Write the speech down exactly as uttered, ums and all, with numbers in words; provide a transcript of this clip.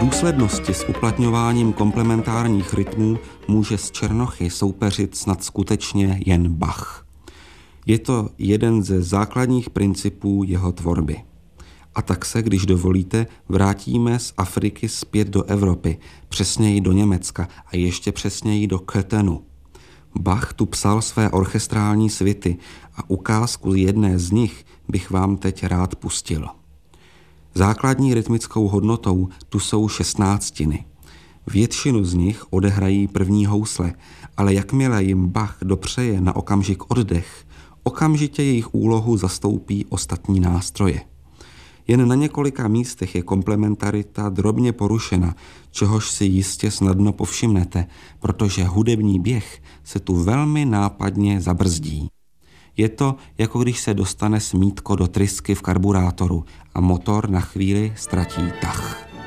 důslednosti s uplatňováním komplementárních rytmů může s Černochy soupeřit snad skutečně jen Bach. Je to jeden ze základních principů jeho tvorby. A tak se, když dovolíte, vrátíme z Afriky zpět do Evropy, přesněji do Německa a ještě přesněji do Köthenu. Bach tu psal své orchestrální svity a ukázku jedné z nich bych vám teď rád pustil. Základní rytmickou hodnotou tu jsou šestnáctiny. Většinu z nich odehrají první housle, ale jakmile jim Bach dopřeje na okamžik oddech, okamžitě jejich úlohu zastoupí ostatní nástroje. Jen na několika místech je komplementarita drobně porušena, čehož si jistě snadno povšimnete, protože hudební běh se tu velmi nápadně zabrzdí. Je to, jako když se dostane smítko do trysky v karburátoru a motor na chvíli ztratí tah.